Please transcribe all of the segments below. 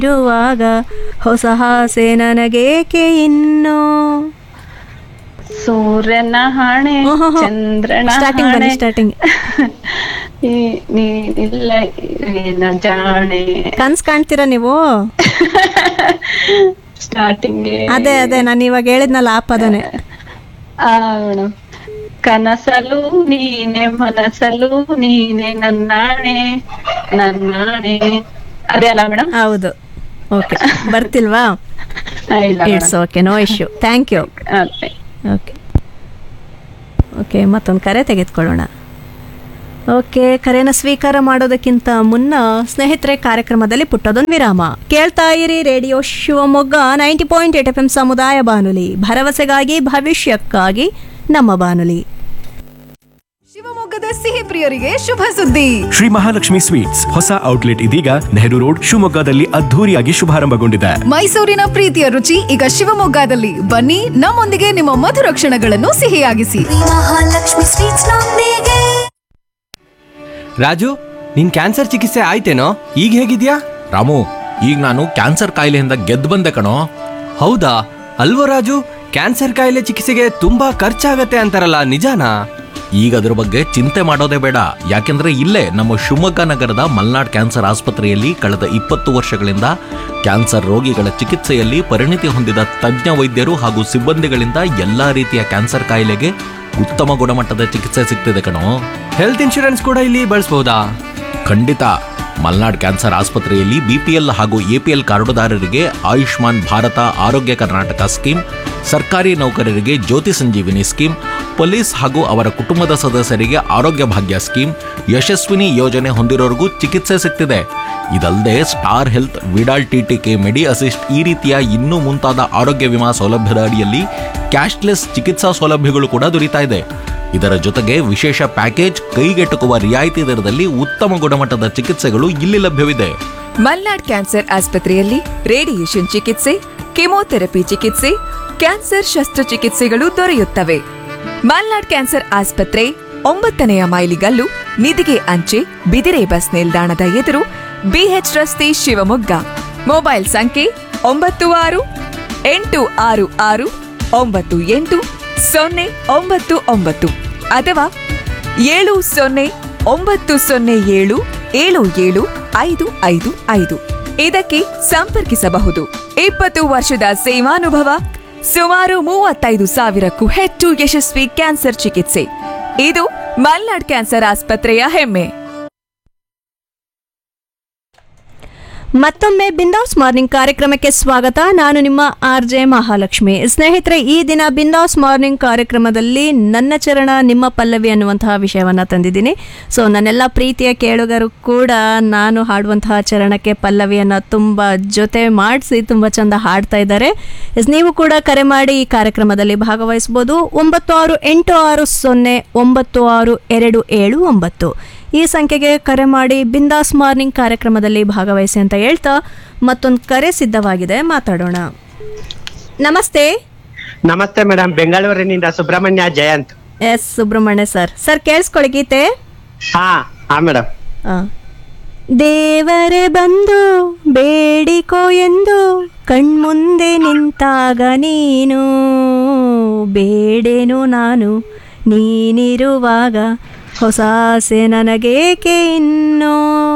ಇರುವಾಗ ಹೊಸ ಆಸೆ ನನಗೇಕೆ ಇನ್ನೋ. ಸೂರ್ಯನ ಹಾಣೆ ಚಂದ್ರನ ಸ್ಟಾರ್ಟಿಂಗ್ ಬನ್ನಿ, ಹಾಣೆ ಸ್ಟಾರ್ಟಿಂಗ್. ನೀನಿಲ್ಲ ಏನ ಜಾಣೆ. ಕನ್ಸ್ ಕಾಣ್ತೀರಾ ನೀವು? ಸ್ಟಾರ್ಟಿಂಗ್ ಅದೇ ಅದೇ ನಾನು ಇವಾಗ ಹೇಳಿದ್ನಲ್ಲ ಆ ಪದನೇ. ಮೇಡಮ್, ಕನಸಲು ನೀನೆ ಮನಸಲು ನೀನೆ ನನ್ನಾಣೆ ನನ್ನಾಣೆ, ಅದೇ ಅಲ್ಲ ಮೇಡಮ್? ಹೌದು. ಓಕೆ, ಬರ್ತಿಲ್ವಾ? ಇಲ್ಲ it's okay, no issue. Thank you. Okay okay, ಮತ್ತೊಂದು ಕರೆ ತೆಗೆದುಕೊಳ್ಳೋಣ. ಓಕೆ, ಕರೆನ ಸ್ವೀಕಾರ ಮಾಡೋದಕ್ಕಿಂತ ಮುನ್ನ ಸ್ನೇಹಿತರೆ, ಕಾರ್ಯಕ್ರಮದಲ್ಲಿ ಪುಟ್ಟದೊಂದು ವಿರಾಮ. ಕೇಳ್ತಾ ಇರಿ ರೇಡಿಯೋ ಶಿವಮೊಗ್ಗ 90.8 FM ಸಮುದಾಯ ಬಾನುಲಿ, ಭರವಸೆಗಾಗಿ ಭವಿಷ್ಯಕ್ಕಾಗಿ ನಮ್ಮ ಬಾನುಲಿ. ಶಿವಮೊಗ್ಗದ ಸಿಹಿ ಪ್ರಿಯರಿಗೆ ಶುಭ ಸುದ್ದಿ. ಶ್ರೀ ಮಹಾಲಕ್ಷ್ಮಿ ಸ್ವೀಟ್ಸ್ ಹೊಸ ಔಟ್ಲೆಟ್ ಇದೀಗ ನೆಹರು ರೋಡ್ ಶಿವಮೊಗ್ಗದಲ್ಲಿ ಅದ್ಧೂರಿಯಾಗಿ ಶುಭಾರಂಭಗೊಂಡಿದೆ. ಮೈಸೂರಿನ ಪ್ರೀತಿಯ ರುಚಿ ಈಗ ಶಿವಮೊಗ್ಗದಲ್ಲಿ. ಬನ್ನಿ, ನಮ್ಮೊಂದಿಗೆ ನಿಮ್ಮ ಮಧುರ ಕ್ಷಣಗಳನ್ನು ಸಿಹಿಯಾಗಿಸಿ. ಮಹಾಲಕ್ಷ್ಮಿ ಸ್ವೀಟ್ಸ್ ನೊಂದಿಗೆ. ರಾಜು, ನಿನ್ ಕ್ಯಾನ್ಸರ್ ಚಿಕಿತ್ಸೆ ಆಯ್ತೇನೋ? ಈಗ ಹೇಗಿದ್ಯಾ? ರಾಮು, ಈಗ ನಾನು ಕ್ಯಾನ್ಸರ್ ಕಾಯಿಲೆಯಿಂದ ಗೆದ್ದು ಬಂದೆ ಕಣೋ. ಹೌದಾ? ಅಲ್ವೋ ರಾಜು, ಕ್ಯಾನ್ಸರ್ ಕಾಯಿಲೆ ಚಿಕಿತ್ಸೆಗೆ ತುಂಬಾ ಖರ್ಚಾಗತ್ತೆ ಅಂತಾರಲ್ಲ, ನಿಜಾನಾ? ಈಗ ಅದ್ರ ಬಗ್ಗೆ ಚಿಂತೆ ಮಾಡೋದೇ ಬೇಡ. ಯಾಕೆಂದ್ರೆ ಇಲ್ಲೇ ನಮ್ಮ ಶಿವಮೊಗ್ಗ ನಗರದ ಮಲ್ನಾಡ್ ಕ್ಯಾನ್ಸರ್ ಆಸ್ಪತ್ರೆಯಲ್ಲಿ ಕಳೆದ 20 ವರ್ಷಗಳಿಂದ ಕ್ಯಾನ್ಸರ್ ರೋಗಿಗಳ ಚಿಕಿತ್ಸೆಯಲ್ಲಿ ಪರಿಣಿತಿ ಹೊಂದಿದ ತಜ್ಞ ವೈದ್ಯರು ಹಾಗೂ ಸಿಬ್ಬಂದಿಗಳಿಂದ ಎಲ್ಲಾ ರೀತಿಯ ಕ್ಯಾನ್ಸರ್ ಕಾಯಿಲೆಗೆ ಉತ್ತಮ ಗುಣಮಟ್ಟದ ಚಿಕಿತ್ಸೆ ಸಿಗ್ತಿದೆ ಕಣೋ. ಹೆಲ್ತ್ ಇನ್ಶೂರೆನ್ಸ್ ಕೂಡ ಇಲ್ಲಿ ಬಳಸಬಹುದಾ? ಖಂಡಿತ. ಮಲ್ನಾಡ್ ಕ್ಯಾನ್ಸರ್ ಆಸ್ಪತ್ರೆಯಲ್ಲಿ BPL ಹಾಗೂ APL ಕಾರ್ಡುದಾರರಿಗೆ ಆಯುಷ್ಮಾನ್ ಭಾರತ ಆರೋಗ್ಯ ಕರ್ನಾಟಕ ಸ್ಕೀಮ್, ಸರ್ಕಾರಿ ನೌಕರರಿಗೆ ಜ್ಯೋತಿ ಸಂಜೀವಿನಿ ಸ್ಕೀಮ್, ಪೊಲೀಸ್ ಹಾಗೂ ಅವರ ಕುಟುಂಬದ ಸದಸ್ಯರಿಗೆ ಆರೋಗ್ಯ ಭಾಗ್ಯ ಸ್ಕೀಮ್, ಯಶಸ್ವಿನಿ ಯೋಜನೆ ಹೊಂದಿರೋರಿಗೂ ಚಿಕಿತ್ಸೆ ಸಿಗ್ತಿದೆ. ಇದಲ್ಲದೆ ಸ್ಟಾರ್ ಹೆಲ್ತ್, ವಿಡಾಲ್ TTK, ಮೆಡಿ ಅಸಿಸ್ಟ್ ಈ ರೀತಿಯ ಇನ್ನೂ ಮುಂತಾದ ಆರೋಗ್ಯ ವಿಮಾ ಸೌಲಭ್ಯದ ಅಡಿಯಲ್ಲಿ ಕ್ಯಾಶ್ಲೆಸ್ ಚಿಕಿತ್ಸಾ ಸೌಲಭ್ಯಗಳು ಕೂಡ ದೊರೀತಾ ಇದೆ. ಇದರ ಜೊತೆಗೆ ವಿಶೇಷ ಪ್ಯಾಕೇಜ್, ಕೈಗೆಟುಕುವ ರಿಯಾಯಿತಿ ದರದಲ್ಲಿ ಉತ್ತಮ ಗುಣಮಟ್ಟದ ಚಿಕಿತ್ಸೆಗಳು ಇಲ್ಲಿ ಲಭ್ಯವಿದೆ. ಮಲ್ನಾಡ್ ಕ್ಯಾನ್ಸರ್ ಆಸ್ಪತ್ರೆಯಲ್ಲಿ ರೇಡಿಯೇಷನ್ ಚಿಕಿತ್ಸೆ, ಕೆಮೊಥೆರಪಿ ಚಿಕಿತ್ಸೆ, ಕ್ಯಾನ್ಸರ್ ಶಸ್ತ್ರಚಿಕಿತ್ಸೆಗಳು ದೊರೆಯುತ್ತವೆ. ಮಲ್ನಾಡ್ ಕ್ಯಾನ್ಸರ್ ಆಸ್ಪತ್ರೆ 9ನೇ ಮೈಲಿಗಲ್ಲು, ನಿಧಿಗೆ ಅಂಚೆ, ಬಿದಿರೆ ಬಸ್ ನಿಲ್ದಾಣದ ಎದುರು, BH ರಸ್ತೆ, ಶಿವಮೊಗ್ಗ. ಮೊಬೈಲ್ ಸಂಖ್ಯೆ 9686988099 ಅಥವಾ 7090077755. ಇದಕ್ಕೆ ಸಂಪರ್ಕಿಸಬಹುದು. 20 ವರ್ಷದ ಸೇವಾನುಭವ, ಸುಮಾರು 35,000ಕ್ಕೂ ಹೆಚ್ಚು ಯಶಸ್ವಿ ಕ್ಯಾನ್ಸರ್ ಚಿಕಿತ್ಸೆ. ಇದು ಮಲ್ನಾಡ್ ಕ್ಯಾನ್ಸರ್ ಆಸ್ಪತ್ರೆಯ ಹೆಮ್ಮೆ. ಮತ್ತೊಮ್ಮೆ ಬಿಂದಾಸ್ ಮಾರ್ನಿಂಗ್ ಕಾರ್ಯಕ್ರಮಕ್ಕೆ ಸ್ವಾಗತ. ನಾನು ನಿಮ್ಮ RJ ಮಹಾಲಕ್ಷ್ಮಿ. ಸ್ನೇಹಿತರೆ, ಈ ದಿನ ಬಿಂದಾಸ್ ಮಾರ್ನಿಂಗ್ ಕಾರ್ಯಕ್ರಮದಲ್ಲಿ ನನ್ನ ಚರಣ ನಿಮ್ಮ ಪಲ್ಲವಿ ಅನ್ನುವಂತಹ ವಿಷಯವನ್ನು ತಂದಿದ್ದೀನಿ. ಸೊ ನನ್ನೆಲ್ಲ ಪ್ರೀತಿಯ ಕೇಳುಗರು ಕೂಡ ನಾನು ಹಾಡುವಂತಹ ಚರಣಕ್ಕೆ ಪಲ್ಲವಿಯನ್ನು ತುಂಬ ಜೊತೆ ಮಾಡಿಸಿ ತುಂಬ ಚೆಂದ ಹಾಡ್ತಾ ಇದ್ದಾರೆ. ನೀವು ಕೂಡ ಕರೆ ಮಾಡಿ ಈ ಕಾರ್ಯಕ್ರಮದಲ್ಲಿ ಭಾಗವಹಿಸ್ಬೋದು. 9680962779 ಈ ಸಂಖ್ಯೆಗೆ ಕರೆ ಮಾಡಿ ಬಿಂದಾಸ್ ಮಾರ್ನಿಂಗ್ ಕಾರ್ಯಕ್ರಮದಲ್ಲಿ ಭಾಗವಹಿಸಿ ಅಂತ ಹೇಳ್ತಾ ಮತ್ತೊಂದು ಕರೆ ಸಿದ್ಧವಾಗಿದೆ, ಮಾತಾಡೋಣ. ನಮಸ್ತೆ. ನಮಸ್ತೆ ಮೇಡಮ್, ಬೆಂಗಳೂರಿನಿಂದ ಸುಬ್ರಹ್ಮಣ್ಯ ಜಯಂತ್. ಎಸ್ ಸುಬ್ರಹ್ಮಣ್ಯ ಸರ್ ಕೇಳಿಸ್ಕೊಳ್ಳಿ ಗೀತೆ. ಹಾ ಮೇಡಮ್. ದೇವರೇ ಬಂದು ಬೇಡಿಕೋ ಎಂದು ಕಣ್ಮುಂದೆ ನಿಂತಾಗ ನೀನು ಬೇಡೇನು ನಾನು ನೀನಿರುವಾಗ ಹೊಸ ಆಸೆ ನನಗೇಕೆ ಇನ್ನೋ.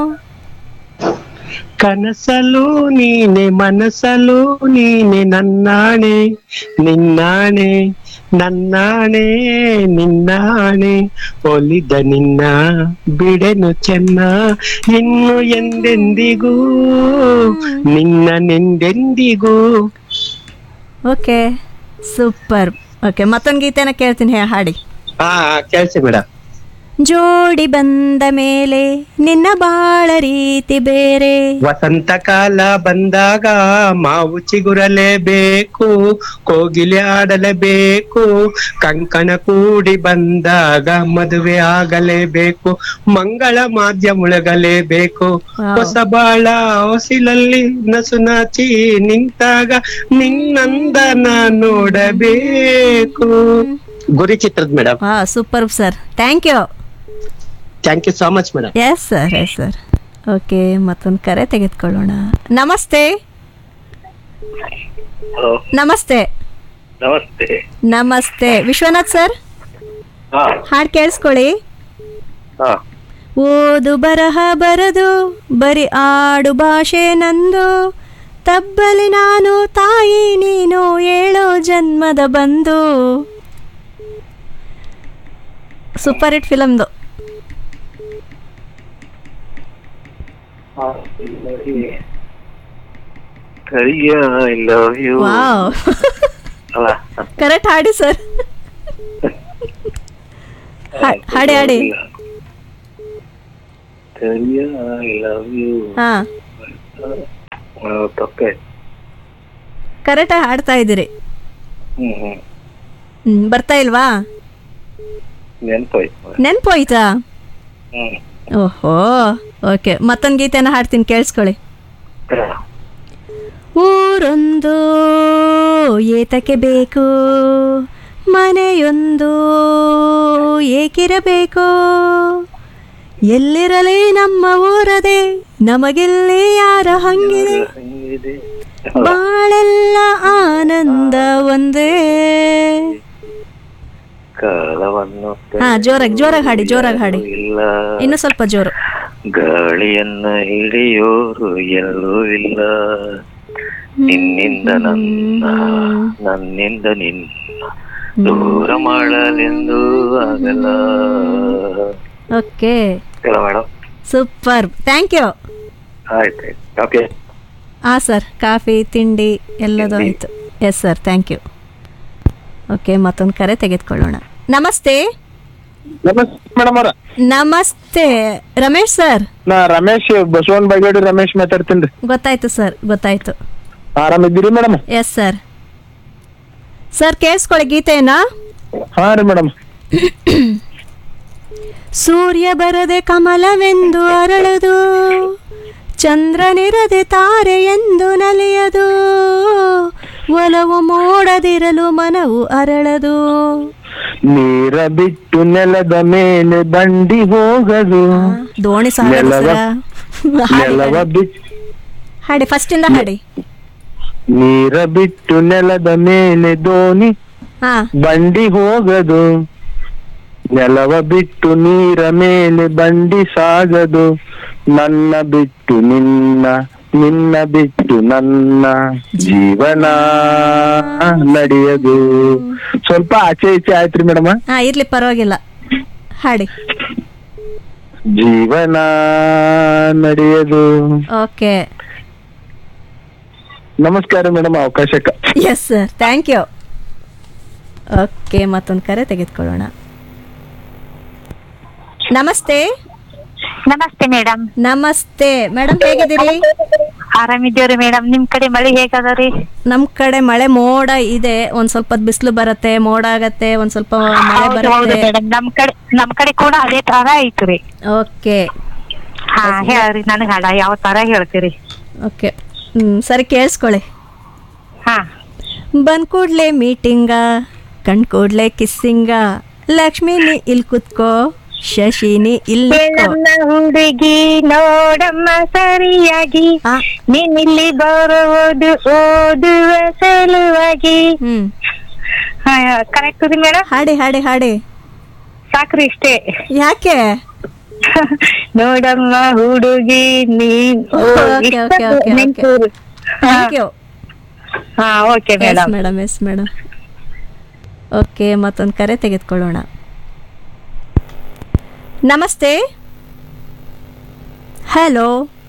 ಕನಸಲು ನೀನೆ ಮನಸಲು ನೀನೆ ನನ್ನಾಣೆ ನಿನ್ನಾಣೆ ನನ್ನಾಣೆ ನಿನ್ನಾಣೆ ಒಲಿದ ನಿನ್ನ ಬಿಡೆನು ಚೆನ್ನ ಇನ್ನು ಎಂದೆಂದಿಗೂ ನಿನ್ನನೆಂದೆಂದಿಗೂ. Okay, super. ಓಕೆ, ಮತ್ತೊಂದು ಗೀತೆನ ಕೇಳ್ತೀನಿ, ಹಾಡಿ. ಕೇಳಿಸಿ ಮೇಡಮ್. ಜೋಡಿ ಬಂದ ಮೇಲೆ ನಿನ್ನ ಬಾಳ ರೀತಿ ಬೇರೆ. ವಸಂತ ಕಾಲ ಬಂದಾಗ ಮಾವು ಚಿಗುರಲೇಬೇಕು, ಕೋಗಿಲೆ ಆಡಲೇಬೇಕು, ಕಂಕಣ ಕೂಡಿ ಬಂದಾಗ ಮದುವೆ ಆಗಲೇಬೇಕು, ಮಂಗಳ ಮಾಧ್ಯ ಮುಳಗಲೇಬೇಕು. ಹೊಸ ಬಾಳ ಹೊಸಿಲಲ್ಲಿ ನಸು ನಾಚಿ ನಿಂತಾಗ ನಿನ್ನಂದನ ನೋಡಬೇಕು. ಗುರಿ ಚಿತ್ರದ madam. Super sir, thank you. Thank you so much madam. Yes sir. Okay, ಮತ್ತೊಂದು ಕರೆ ತೆಗೆದುಕೊಳ್ಳೋಣ. ನಮಸ್ತೆ. ನಮಸ್ತೆ. ನಮಸ್ತೆ. ನಮಸ್ತೆ ವಿಶ್ವನಾಥ್ ಸರ್, ಹಾಡು ಕೇಳಿಸ್ಕೊಳ್ಳಿ. ಓದು ಬರಹ ಬರದು ಬರಿ ಆಡು ಭಾಷೆ ನಂದು, ತಬ್ಬಲಿ ನಾನು ತಾಯಿ ನೀನು ಏಳೋ ಜನ್ಮದ ಬಂದು. Super hit ಫಿಲಮ್ದು. ವಾವ್, ಕರೆಕ್ಟ್ ಹಾಡಿ ಸರ್. ಹಾಡಿ ಹಾಡಿ. ಹಾ, ಕರೆಕ್ಟ್ ಹಾಡ್ತಾ ಇದ್ದೀರಿ. ಬರ್ತಾ ಇಲ್ವಾ? ನೆನ್ಪೋಯ್ತಾ? ಓಹೋ, ಓಕೆ. ಮತ್ತೊಂದು ಗೀತೆನ ಹಾಡ್ತೀನಿ, ಕೇಳಿಸ್ಕೊಳ್ಳಿ. ಊರೊಂದು ಏತಕ್ಕೆ ಬೇಕು, ಮನೆಯೊಂದು ಏಕಿರಬೇಕು, ಎಲ್ಲಿರಲಿ ನಮ್ಮ ಊರದೆ ನಮಗಿಲ್ಲಿ ಯಾರ ಹಂಗಿದೆ, ಬಾಳೆಲ್ಲ ಆನಂದ ಒಂದೇ. ಹಾ, ಜೋರಾಗಿ ಜೋರಾಗಿ ಹಾಡಿ, ಜೋರಾಗಿ ಹಾಡಿ, ಇನ್ನು ಸ್ವಲ್ಪ ಜೋರು. ಗಾಳಿಯನ್ನ ಹಿಡಿಯೋರು ಎಲ್ಲೂ ಇಲ್ಲ, ನಿನ್ನಿಂದ ನನ್ನ ನನ್ನಿಂದ ನಿನ್ನ ದೂರ ಮಾಡಲೆಂದು ಆಗಲ್ಲ. Okay madam, super, thank you. ಆಯ್ತು, ಓಕೆ. ಹಾಂ ಸರ್, ಕಾಫಿ ತಿಂಡಿ ಎಲ್ಲದೂ ಆಯಿತು. Yes sir, thank you. Okay, ಮತ್ತೊಂದು ಕರೆ ತೆಗೆದುಕೊಳ್ಳೋಣ. ನಮಸ್ತೆ. ನಮಸ್ತೆ ಮೇಡಮ್ ಅವರ. ನಮಸ್ತೆ ರಮೇಶ್ ಸರ್. ನಾ ರಮೇಶ್, ಬಸವನ್ ಬಾಗೇಡಿ ರಮೇಶ್ ಮಾತಾಡ್ತೀನಿ. ಗೊತ್ತಾಯ್ತು ಸರ್, ಗೊತ್ತಾಯ್ತು. ಆರಾಮಿದ್ದೀರಿ ಮೇಡಮ್? Yes sir. ಸರ್ ಕೇಳಿಸ್ಕೊಳ್ಳಿ ಗೀತೆಯನ್ನ. ಹಾ ರೀ ಮೇಡಮ್. ಸೂರ್ಯ ಬರದೆ ಕಮಲವೆಂದು ಅರಳದು, ಚಂದ್ರನಿರದೆ ತಾರೆ ಎಂದು ನಲಿಯದು, ಒಲವು ಮೋಡದಿರಲು ಮನವು ಅರಳದು, ನೀರ ಬಿಟ್ಟು ನೆಲದ ಮೇಲೆ ಬಂಡಿ ಹೋಗದು, ದೋಣಿ ನೆಲವ ಬಿಟ್ಟು ಹಾಡಿ, ಫಸ್ಟ್ ಇಂದ ಹಾಡಿ. ನೀರ ಬಿಟ್ಟು ನೆಲದ ಮೇಲೆ ದೋಣಿ ಬಂಡಿ ಹೋಗದು, ನೆಲವ ಬಿಟ್ಟು ನೀರ ಮೇಲೆ ಬಂಡಿ ಸಾಗದು, ನನ್ನ ಬಿಟ್ಟು ನಿನ್ನ ನಿನ್ನ ಬಿಟ್ಟು ನನ್ನ ಜೀವನ ನಡೆಯದು. ಸ್ವಲ್ಪ ಆಚೆ ಈಚೆ ಆಯ್ತ್ರಿ ಮೇಡಮ್? ಇರ್ಲಿ, ಪರವಾಗಿಲ್ಲ, ಹಾಡಿ. ಜೀವನ ನಡೆಯದು. ಓಕೆ, ನಮಸ್ಕಾರ madam, ಅವಕಾಶಕ್ಕೆ. Yes sir, thank you. Okay, ಮತ್ತೊಂದು ಕರೆ ತೆಗೆದುಕೊಳ್ಳೋಣ. ನಮಸ್ತೆ. ನಮಸ್ತೆ ಮೇಡಮ್. ನಮಸ್ತೆ ಮೇಡಮ್, ಹೇಗಿದ್ದೀರಿ? ಆರಾಮಿದ್ದೇವ್ರಿ ಮೇಡಮ್. ನಿಮ್ ಕಡೆ ಮಳೆ ಹೇಗದವ್ರಿ? ನಮ್ ಕಡೆ ಮಳೆ ಮೋಡ ಇದೆ, ಒಂದ್ ಸ್ವಲ್ಪ ಬಿಸಿಲು ಬರತ್ತೆ, ಮೋಡ ಆಗತ್ತೆ, ಒಂದ್ ಸ್ವಲ್ಪ ಮಳೆ ಬರುತ್ತೆ. ನಮ್ ಕಡೆ ಕೂಡ ಅದೇ ತರ ಐತ್ರಿ. ಓಕೆ, ಹಾ ಹೇಳ್ರಿ, ನನಗ್ ಹಾಡ ಯಾವ ತರ ಹೇಳ್ತೀರಿ? ಓಕೆ, ಸರಿ ಕೇಳಿಸ್ಕೊಳ್ಳಿ. ಹಾ. ಬಂದ್ ಕೂಡ್ಲೆ ಮೀಟಿಂಗ, ಕಣ್ ಕೂಡ್ಲೆ ಕಿಸ್ಸಿಂಗ, ಲಕ್ಷ್ಮಿನಿ ಇಲ್ ಕುತ್ಕೋ, ಶಶಿನಿ ಇಲ್ಲಿ ಹುಡುಗಿ ನೋಡಮ್ಮ ಸರಿಯಾಗಿ, ನೀನಿಲ್ಲಿ ಬರುವುದು ಓದುವ ಸಲುವಾಗಿ. ಕರೆಕ್ಟ್ ರೀ ಮೇಡಮ್? ಹಾಡಿ ಹಾಡಿ ಹಾಡಿ. ಸಾಕ್ರಿ ಇಷ್ಟೇ. ಯಾಕೆ? ನೋಡಮ್ಮ ಹುಡುಗಿ ನೀನ್. Thank you. ಹಾ, okay madam. Madam, yes madam. Okay, ಮತ್ತೊಂದು ಕರೆ ತೆಗೆದುಕೊಳ್ಳೋಣ. ನಮಸ್ತೆ. ಹಲೋ,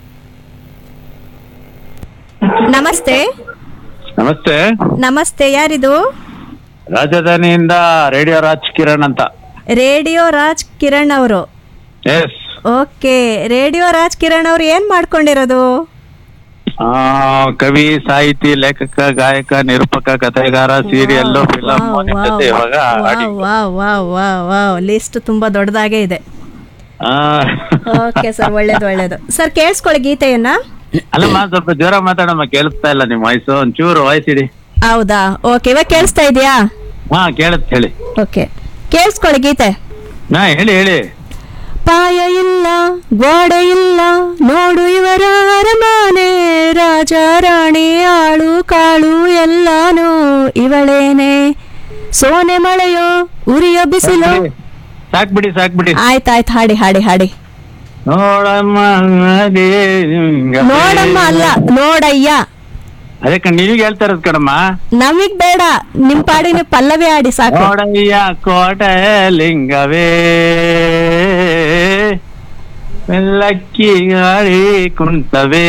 ನಮಸ್ತೆ. ನಮಸ್ತೆ. ನಮಸ್ತೆ, ಯಾರಿದು? ರಾಜಧಾನಿಯಿಂದ ರೇಡಿಯೋ ರಾಜ್ ಕಿರಣ್ ಅಂತ. ರೇಡಿಯೋ ರಾಜ್ ಕಿರಣ್ ಅವರು? S. Okay, radio Raj Kiran ಅವರು ಏನ್ ಮಾಡ್ಕೊಂಡಿರೋದು? ಕವಿ, ಸಾಹಿತಿ, ಲೇಖಕ, ಗಾಯಕ, ನಿರೂಪಕ, ಕಥೆಗಾರ, ಸೀರಿಯಲ್, ಫಿಲಂ. ಲಿಸ್ಟ್ ತುಂಬಾ ದೊಡ್ಡದಾಗೆ ಇದೆ. ಓಕೆ ಸರ್, ಒಳ್ಳೇದು ಒಳ್ಳೇದು. ಸರ್ ಕೇಳಿಸ್ಕೊಳ್ಳಿ ಗೀತೆಯನ್ನ. ಅಲ್ಲಮ್ಮ, ಸ್ವಲ್ಪ ಜೋರ ಮಾತಾಡಮ್ಮ, ಕೇಳಿಸ್ತಾ ಇಲ್ಲ ನಿಮ್ಮ ವಾಯ್ಸು. ಒಂಚೂರು ವಾಯ್ಸ್ ಇಡಿ. ಹೌದಾ? ಓಕೆ, ಇವಾಗ ಕೇಳಿಸ್ತಾ ಇದೆಯಾ? ಹಾ, ಕೇಳುತ್ತೆ, ಹೇಳಿ. ಓಕೆ, ಕೇಳಿಸ್ಕೊಳ್ಳಿ ಗೀತೆ. ಹೇಳಿ ಹೇಳಿ. ಅಪಾಯ ಇಲ್ಲ ಗೋಡೆ ಇಲ್ಲ ನೋಡು ಇವರ ಅರಮನೆ, ರಾಜ ರಾಣಿ ಆಳು ಕಾಳು ಎಲ್ಲಾನು ಇವಳೇನೆ, ಸೋನೆ ಮಳೆಯೋ ಉರಿಯ ಬಿಸಿಲು. ಸಾಕ್ಬಿಡಿ ಆಯ್ತಾಯ್ತು, ಹಾಡಿ ಹಾಡಿ ಹಾಡಿ. ನೋಡಮ್ಮ ನೋಡಮ್ಮ ಅಲ್ಲ, ನೋಡಯ್ಯ. ಅದಕ್ಕೆ ನೀವೀಗ ಹೇಳ್ತಾ ಇರೋದು ಕಣಮ್ಮ. ನಮಗ್ ಬೇಡ, ನಿಮ್ ಪಾಡಿನ ಪಲ್ಲವಿ ಆಡಿ ಸಾಕು. ನೋಡಯ್ಯ ಕೋಟೆ ಲಿಂಗವೇ ಮೆಲ್ಲಕ್ಕಿ ಗಾಳಿ ಕುಂತವೇ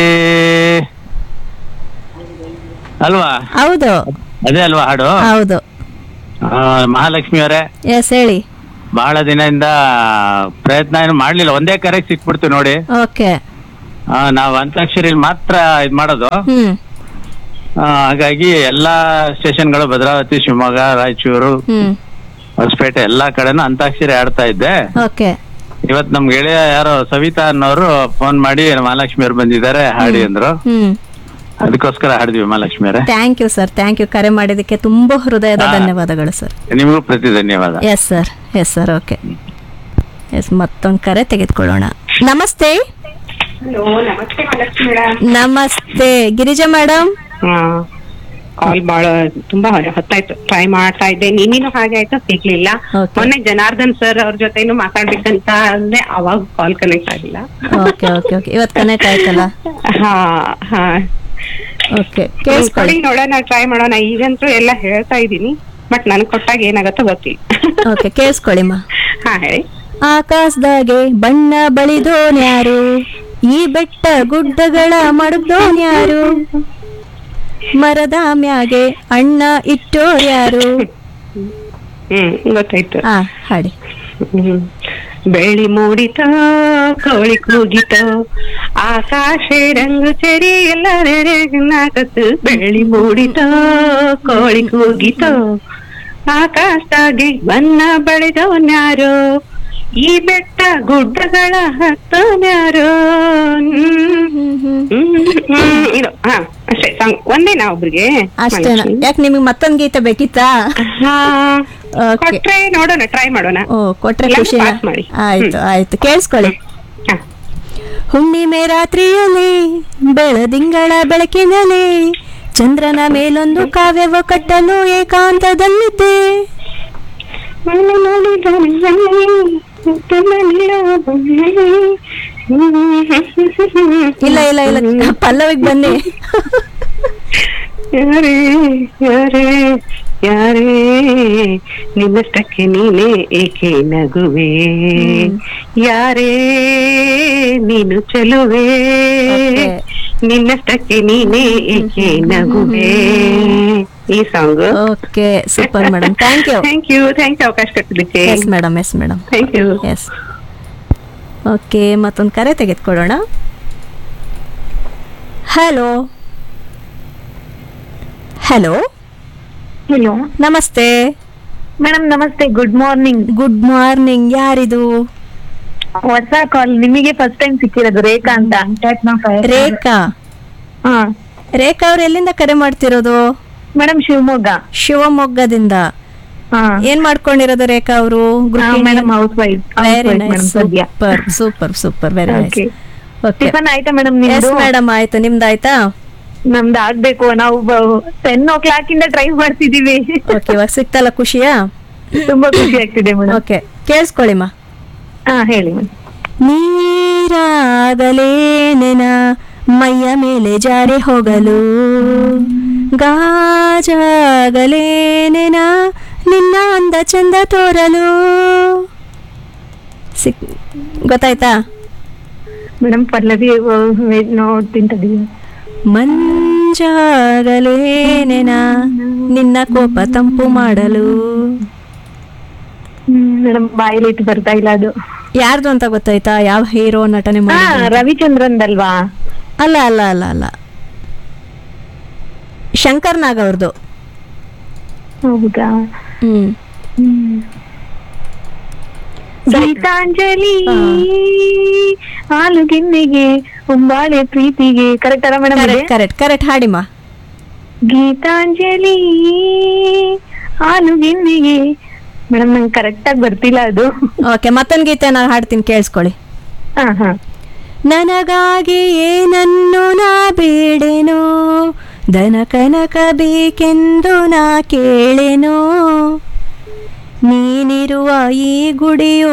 ಅಲ್ವಾ? ಹೌದು, ಅದೇ ಅಲ್ವಾ ಹಾಡು? ಹೌದು. ಮಹಾಲಕ್ಷ್ಮಿ ಅವರೇ, ಎಸ್ ಹೇಳಿ. ಬಹಳ ದಿನದಿಂದ ಪ್ರಯತ್ನ ಏನು ಮಾಡ್ಲಿಲ್ಲ, ಒಂದೇ ಕರೆಗೆ ಸಿಕ್ಬಿಡ್ತು ನೋಡಿ. ಓಕೆ. ನಾವು ಅಂತಾಕ್ಷರಿಲಿ ಮಾತ್ರ ಇದ್ ಮಾಡೋದು. ಹಾಗಾಗಿ ಎಲ್ಲಾ ಸ್ಟೇಷನ್ಗಳು ಭದ್ರಾವತಿ, ಶಿವಮೊಗ್ಗ, ರಾಯಚೂರು, ಹೊಸಪೇಟೆ ಎಲ್ಲಾ ಕಡೆನೂ ಅಂತಾಕ್ಷರಿ ಆಡ್ತಾ ಇದ್ದೆ. ಓಕೆ. ಇವತ್ ನಮ್ ಗೆಳೆಯ ಯಾರೋ ಸವಿತಾ ಅನ್ನೋರು ಫೋನ್ ಮಾಡಿ ಮಹಾಲಕ್ಷ್ಮಿ ಅವ್ರು ಬಂದಿದ್ದಾರೆ ಹಾಡಿ ಅಂದ್ರು. ಅದಕ್ಕೋಸ್ಕರ ಹಾಡಿದ್ವಿ ಮಹಾಲಕ್ಷ್ಮಿ ಅವರೇ. Thank you sir, thank you. ಕರೆ ಮಾಡಿದಕ್ಕೆ ತುಂಬಾ ಹೃದಯದ ಧನ್ಯವಾದಗಳು ಸರ್. ನಿಮಗೂ ಪ್ರತಿ ಧನ್ಯವಾದ. Yes sir, yes sir. Okay, S. ಮತ್ತೊಂದು ಕರೆ ತೆಗೆದುಕೊಳ್ಳೋಣ. ನಮಸ್ತೆ. ನಮಸ್ತೆ ಮಹಾಲಕ್ಷ್ಮಿ ಮೇಡಮ್. ನಮಸ್ತೆ ಗಿರಿಜಾ ಮೇಡಮ್. ಕಾಲ್ ಬಹಳ ತುಂಬಾ ಹೊತ್ತಾಯ್ತು, ಟ್ರೈ ಮಾಡ್ತಾ ಇದ್ದೆ. ನೀನು ಹಾಗೆ ಆಯ್ತಾ, ಸಿಗ್ಲಿಲ್ಲ. ಮೊನ್ನೆ ಜನಾರ್ದನ್ ಸರ್ ಅವ್ರ ಜೊತೆನು ಮಾತಾಡ್ಬೇಕಂತ ಅಂದ್ರೆ ಅವಾಗ ಕಾಲ್ ಕನೆಕ್ಟ್ ಆಗಿಲ್ಲ. ಓಕೆ ಓಕೆ ಓಕೆ, ಇವತ್ತು ಕನೆಕ್ಟ್ ಆಯ್ತಲ್ಲ. ಹಾ ಹಾ, ಓಕೆ. ಕೇಳಿಸ್ಕೊಳ್ಳಿ, ನೋಡೋಣ, ಟ್ರೈ ಮಾಡೋಣ. ಈಗಂತೂ ಎಲ್ಲ ಹೇಳ್ತಾ ಇದ್ದೀನಿ, ಬಟ್ ನನ್ಗೆ ಕೊಟ್ಟಾಗ ಏನಾಗತ್ತೋ ಗೊತ್ತಿಲ್ಲ. ಓಕೆ, ಕೇಳಿಸ್ಕೊಳ್ಳಿಮ್ಮ. ಹಾ ಹೇಳಿ. ಆಕಾಶದಾಗೆ ಬಣ್ಣ ಬಳಿದೋನ್ಯಾರು, ಈ ಬೆಟ್ಟ ಗುಡ್ಡಗಳ ಮಡಗ್ದೋನ್ಯಾರು, ಮರದ ಮ್ಯಾಗೆ ಅಣ್ಣ ಇಟ್ಟೋರ್ಯಾರು. ಗೊತ್ತಾಯ್ತು. ಹಾಡಿ. ಬೆಳಿ ಮೂಡಿತ ಕೋಳಿ ಕೂಗಿತ, ಆಕಾಶ ರಂಗು ಚೆರಿ ಎಲ್ಲಾಕತ್ತು. ಬೆಳಿ ಮೂಡಿತ ಕೋಳಿ ಕೂಗಿತ, ಆಕಾಶದಾಗೆ ಬಣ್ಣ ಬಳಿದವನ್ಯಾರು, ಈ ಬೆಟ್ಟ ಗುಡ್ಡಗಳ ಹತ್ತನ್ಯಾರು. ಇದು ಅಷ್ಟೇ ಸಾಂಗ್ ಒಂದೇನಾ ಒಬ್ರಿಗೆ? ಅಷ್ಟೇನಾ? ಯಾಕೆ ನಿಮಗೆ ಮತ್ತೊಂದು ಗೀತೆ ಬೇಕಿತ್ತಾ? ಕೊಟ್ರೆ ನೋಡೋಣ, ಟ್ರೈ ಮಾಡೋಣ. ಓ, ಕೊಟ್ರೆ ಖುಷಿ. ಆಯ್ತು ಆಯ್ತು, ಕೇಳಿಸ್ಕೊಳ್ಳಿ. ಹುಣ್ಣಿಮೆ ರಾತ್ರಿಯಲ್ಲಿ ಬೆಳದಿಂಗಳ ಬೆಳಕಿನಲ್ಲಿ, ಚಂದ್ರನ ಮೇಲೊಂದು ಕಾವ್ಯವ ಕಟ್ಟಲು ಏಕಾಂತದಲ್ಲಿದ್ದೆ. ಇಲ್ಲ ಇಲ್ಲ ಇಲ್ಲ, ಪಲ್ಲವಿಗೆ ಬನ್ನಿ. ಯಾರೇ ಯಾರೇ ಯಾರೇ ನಿನ್ನಷ್ಟಕ್ಕೆ ನೀನೇ ಏಕೆ ನಗುವೆ, ಯಾರೇ ನೀನು ಚೆಲುವೆ, ನಿನ್ನಷ್ಟಕ್ಕೆ ನೀನೇ ಏಕೆ ನಗುವೆ. ಈ song. Okay, super madam. Thank you. Thank you, thank you ಅವಕಾಶ ಕೊಟ್ಟಿದ್ದಕ್ಕೆ. Yes madam, yes madam. Thank you. S. Okay, ಮತ್ತೊಂದು ಕರೆ ತೆಗೆದುಕೊಳ್ಳೋಣ. ಹಲೋ ಹಲೋ ಹಲೋ, ನಮಸ್ತೆ ಮೇಡಮ್. ನಮಸ್ತೆ, ಗುಡ್ ಮಾರ್ನಿಂಗ್. Good morning. ಯಾರಿದು? ಹೊಸ ಕಾಲ್, ನಿಮಗೆ ಫಸ್ಟ್ ಟೈಮ್ ಸಿಕ್ಕಿರೋದು. ರೇಖಾ ಅಂತ. ರೇಖಾ? ರೇಖಾ ಅವ್ರು ಎಲ್ಲಿಂದ ಕರೆ ಮಾಡ್ತಿರೋದು? ಮೇಡಮ್ ಶಿವಮೊಗ್ಗ. ಶಿವಮೊಗ್ಗದಿಂದ. ಏನ್ ಮಾಡ್ಕೊಂಡಿರೋದು ರೇಖಾ ಅವರು? Madam house wife. Very nice, super super super, very nice. Tiffin ಆಯ್ತಾ ಮೇಡಮ್? ಎಸ್ ಮೇಡಮ್, ಆಯ್ತು. ನಿಮ್ದಾಯ್ತಾ? ನಮ್ದು ಆಗ್ಬೇಕು, ನಾವು 10 ಇಂದ ಟ್ರೈ ಮಾಡ್ತಿದೀವಿ. ಓಕೆ, ಇವಾಗ ಸಿಕ್ತಲ್ಲ, ಖುಷಿಯಾ? ತುಂಬಾ ಖುಷಿ ಆಗ್ತಿದೆ ಮೇಡಮ್. ಓಕೆ, ಕೇಳಿಸ್ಕೊಳ್ಳಿಮ್ಮ. ಹೇಳಿ ಮೇಡಮ್. ನೀರಾಗಲೇನೆನ ಮೈಯ ಮೇಲೆ ಜಾರಿ ಹೋಗಲು, ಗಾಜಾಗಲೇನೆನ ನಿನ್ನ ಅಂದ ಚಂದ ತೋರಲು. ಗೊತ್ತಾಯ್ತಾ ಮೇಡಮ್? ಪಲ್ಲವಿ ನೋಡ್ತಿಂತದೀವಿ. ಮಂಜಾಗಲೇನೆನ ನಿನ್ನ ಕೋಪ ತಂಪು ಮಾಡಲು. ಮೇಡಮ್ ಬಾಯಲ್ಲಿ ಇಟ್ಟು ಬರ್ತಾ ಇಲ್ಲ ಅದು. ಯಾರ್ದು ಅಂತ ಗೊತ್ತಾಯ್ತಾ? ಯಾವ ಹೀರೋ ನಟನೆ ಮಾಡಿ? ರವಿಚಂದ್ರನ್ದಲ್ವಾ? ಅಲ್ಲ ಅಲ್ಲ ಅಲ್ಲ ಅಲ್ಲ, ಶಂಕರ್ ನಾಗ್ ಅವ್ರದ್ದು. ಹೌದಾ? ಗೀತಾಂಜಲಿ ಹಾಲುಗಿನ್ನಿಗೆ ಉಂಬಾಳೆ ಪ್ರೀತಿಗೆ. ಕರೆಕ್ಟ್ ಅಲ್ಲ madam? Correct correct, ಹಾಡಿಮ್ಮ. Geetanjali ಹಾಲುಗಿನ್ನಿಗೆ madam ನಂಗೆ ಕರೆಕ್ಟ್ ಆಗಿ ಬರ್ತಿಲ್ಲ ಅದು. ಓಕೆ, ಮತ್ತೊಂದು ಗೀತೆ ನಾನು ಹಾಡ್ತೀನಿ, ಕೇಳಿಸ್ಕೊಳ್ಳಿ. ಹಾ. ನನಗಾಗಿ ಏನನ್ನು ನಾ ಬೇಡೆನೋ, ಧನ ಕನಕ ಬೇಕೆಂದು ನಾ ಕೇಳೆನೋ, ನೀನಿರುವ ಈ ಗುಡಿಯೋ.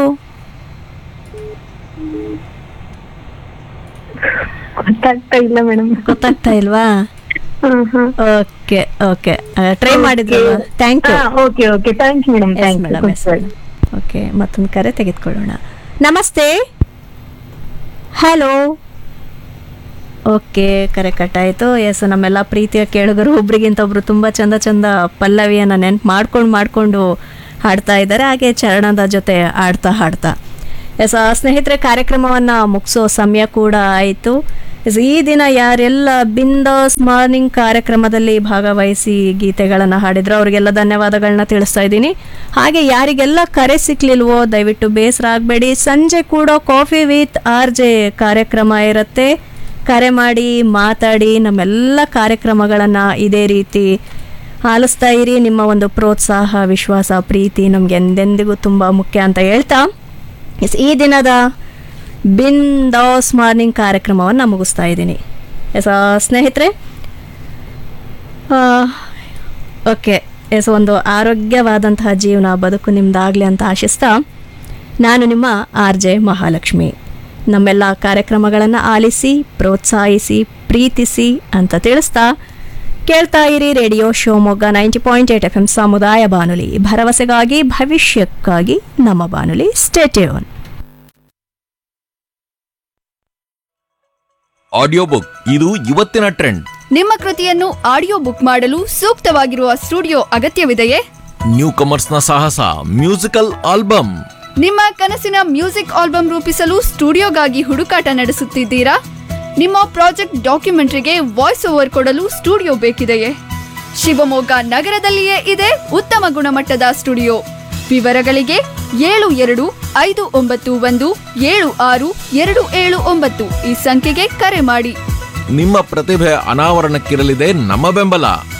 ಗೊತ್ತಾಗ್ತಾ ಇಲ್ಲ ಮೇಡಮ್. ಗೊತ್ತಾಗ್ತಾ ಇಲ್ವಾ? Okay okay, try ಮಾಡಿದ್ರಲ್ವಾ? Thank you. Okay thank you madam. Madam. Okay, ಮತ್ತೊಂದು ಕರೆ ತೆಗೆದುಕೊಳ್ಳೋಣ. ನಮಸ್ತೆ. ಹಲೋ. ಓಕೆ, ಕರೆ ಕಟ್ಟಾಯಿತು. ಎಸ್, ನಮ್ಮೆಲ್ಲ ಪ್ರೀತಿಯ ಕೇಳುಗರು ಒಬ್ರಿಗಿಂತ ಒಬ್ರು ತುಂಬ ಚಂದ ಪಲ್ಲವಿಯನ್ನು ನೆನ್ಪು ಮಾಡ್ಕೊಂಡು ಹಾಡ್ತಾ ಇದ್ದಾರೆ, ಹಾಗೆ ಚರಣದ ಜೊತೆ ಹಾಡ್ತಾ ಎಸ್. ಸ್ನೇಹಿತರೆ, ಕಾರ್ಯಕ್ರಮವನ್ನು ಮುಗಿಸೋ ಸಮಯ ಕೂಡ ಆಯಿತು. ಈ ದಿನ ಯಾರೆಲ್ಲ ಬಿಂದಾಸ್ ಮಾರ್ನಿಂಗ್ ಕಾರ್ಯಕ್ರಮದಲ್ಲಿ ಭಾಗವಹಿಸಿ ಗೀತೆಗಳನ್ನು ಹಾಡಿದ್ರು ಅವರಿಗೆಲ್ಲ ಧನ್ಯವಾದಗಳನ್ನ ತಿಳಿಸ್ತಾ ಇದ್ದೀನಿ. ಹಾಗೆ ಯಾರಿಗೆಲ್ಲ ಕರೆ ಸಿಕ್ಲಿಲ್ವೋ ದಯವಿಟ್ಟು ಬೇಸರ ಆಗಬೇಡಿ. ಸಂಜೆ ಕೂಡ ಕಾಫಿ ವಿತ್ RJ ಕಾರ್ಯಕ್ರಮ ಇರುತ್ತೆ. ಕರೆ ಮಾಡಿ ಮಾತಾಡಿ. ನಮ್ಮೆಲ್ಲ ಕಾರ್ಯಕ್ರಮಗಳನ್ನು ಇದೇ ರೀತಿ ಆಲಿಸ್ತಾ ಇರಿ. ನಿಮ್ಮ ಒಂದು ಪ್ರೋತ್ಸಾಹ, ವಿಶ್ವಾಸ, ಪ್ರೀತಿ ನಮಗೆ ಎಂದೆಂದಿಗೂ ತುಂಬ ಮುಖ್ಯ ಅಂತ ಹೇಳ್ತಾ ಈ ದಿನದ ಬಿಂದಾಸ್ ಮಾರ್ನಿಂಗ್ ಕಾರ್ಯಕ್ರಮವನ್ನು ಮುಗಿಸ್ತಾ ಇದ್ದೀನಿ. ಸ್ನೇಹಿತರೆ, ಓಕೆ ಎಸ್, ಒಂದು ಆರೋಗ್ಯವಾದಂತಹ ಜೀವನ ಬದುಕು ನಿಮ್ಮದಾಗಲಿ ಅಂತ ಆಶಿಸ್ತಾ ನಾನು ನಿಮ್ಮ RJ ಮಹಾಲಕ್ಷ್ಮಿ. ನಮ್ಮೆಲ್ಲ ಕಾರ್ಯಕ್ರಮಗಳನ್ನು ಆಲಿಸಿ, ಪ್ರೋತ್ಸಾಹಿಸಿ, ಪ್ರೀತಿಸಿ ಅಂತ ತಿಳಿಸ್ತಾ ಕೇಳ್ತಾ ಇರಿ ರೇಡಿಯೋ ಶಿವಮೊಗ್ಗ 90.8 FM ಸಮುದಾಯ ಬಾನುಲಿ, ಭರವಸೆಗಾಗಿ ಭವಿಷ್ಯಕ್ಕಾಗಿ ನಮ್ಮ ಬಾನುಲಿ. Stay tune. ಆಡಿಯೋ ಬುಕ್ ಇದು ಇವತ್ತಿನ ಟ್ರೆಂಡ್. ನಿಮ್ಮ ಕೃತಿಯನ್ನು ಆಡಿಯೋ ಬುಕ್ ಮಾಡಲು ಸೂಕ್ತವಾಗಿರುವ ಸ್ಟುಡಿಯೋ ಅಗತ್ಯವಿದೆಯೇ? ನ್ಯೂ ಕಮರ್ಸ್ನ ಸಾಹಸ ಮ್ಯೂಸಿಕಲ್ ಆಲ್ಬಮ್. ನಿಮ್ಮ ಕನಸಿನ ಮ್ಯೂಸಿಕ್ ಆಲ್ಬಮ್ ರೂಪಿಸಲು ಸ್ಟುಡಿಯೋಗಾಗಿ ಹುಡುಕಾಟ ನಡೆಸುತ್ತಿದ್ದೀರಾ? ನಿಮ್ಮ ಪ್ರಾಜೆಕ್ಟ್ ಡಾಕ್ಯುಮೆಂಟರಿಗೆ ವಾಯ್ಸ್ ಓವರ್ ಕೊಡಲು ಸ್ಟುಡಿಯೋ ಬೇಕಿದೆಯೇ? ಶಿವಮೊಗ್ಗ ನಗರದಲ್ಲಿಯೇ ಇದೆ ಉತ್ತಮ ಗುಣಮಟ್ಟದ ಸ್ಟುಡಿಯೋ. ವಿವರಗಳಿಗೆ 7259176279 ಈ ಸಂಖ್ಯೆಗೆ ಕರೆ ಮಾಡಿ. ನಿಮ್ಮ ಪ್ರತಿಭೆ ಅನಾವರಣಕ್ಕಿರಲಿದೆ ನಮ್ಮ ಬೆಂಬಲ.